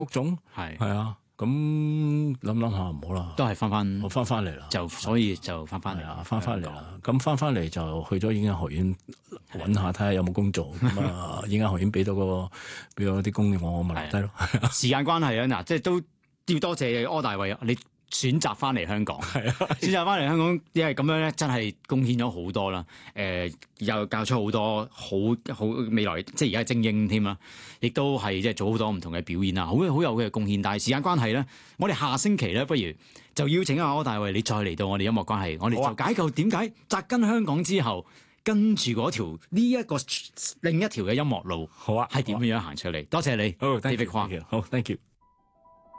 谷種係啊。咁諗下唔好啦， 都係我翻嚟啦， 所以就翻嚟啦，翻嚟啦。咁翻嚟就去咗演藝學院揾下睇下有冇工做。咁啊，演藝學院俾咗啲工我咪留低咯。 時間關係啊，嗱，即係都要多謝柯大衛你選擇翻嚟香港，選擇翻嚟香港，因為咁樣咧，真係貢獻咗好多啦。又教出好多好未來，即係而家精英添啦，亦都係即係做好多唔同嘅表演啊，好有嘅貢獻。但係時間關係咧，我哋下星期咧，不如就邀請阿柯大衛你再嚟到我哋音樂關係，我哋就解構點解扎根香港之後，跟住嗰條另一條嘅音樂路，好啊，係點樣行出嚟？多謝你， 好，David，好，Thank you。